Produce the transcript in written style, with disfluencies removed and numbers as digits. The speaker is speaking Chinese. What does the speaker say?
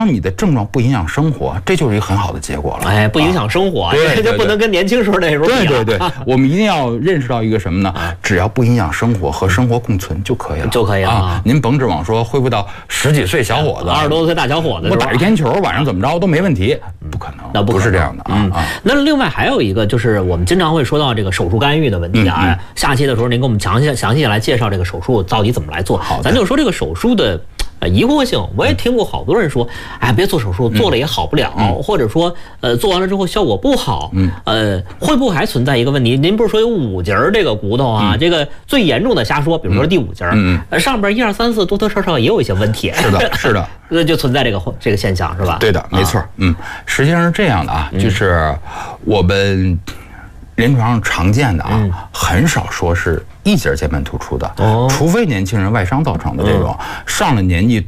你的症状不影响生活，这就是一个很好的结果了。 哎，不影响生活，这就不能跟年轻时候那时候比了。 对，我们一定要认识到一个什么呢？只要不影响生活，和生活共存就可以了， 就可以了啊！ 您甭指望说恢复到10几岁小伙子、 20多岁大小伙子， 我打一天球，晚上怎么着都没问题，不可能， 那不是这样的啊。 那另外还有一个就是我们经常会说到这个手术干预的问题啊。下期的时候您给我们详细来介绍这个手术到底怎么来做。 好， 咱就说这个手术的。疑惑性，我也听过好多人说，哎，别做手术，做了也好不了，或者说，做完了之后效果不好，会不会还存在一个问题？您不是说有5节这个骨头啊？这个最严重的瞎说，比如说第5节，上边1、2、3、4多多少少也有一些问题。 是的， 那就存在这个现象是吧？ 对的，没错，实际上是这样的啊，就是我们临床上常见的啊，很少说是1节间盘突出的，除非年轻人外伤造成的这种，上了年纪。